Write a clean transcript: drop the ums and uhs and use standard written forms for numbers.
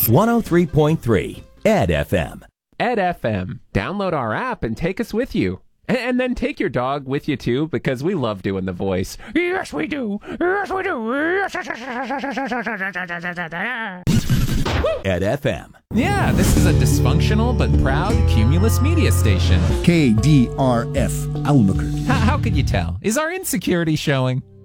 103.3 Ed FM. Ed FM. Download our app and take us with you. And then take your dog with you, too, because we love doing the voice. Yes, we do. Yes, we do. Ed FM. Yeah, this is a dysfunctional but proud Cumulus media station. KDRF Albuquerque. How could you tell? Is our insecurity showing?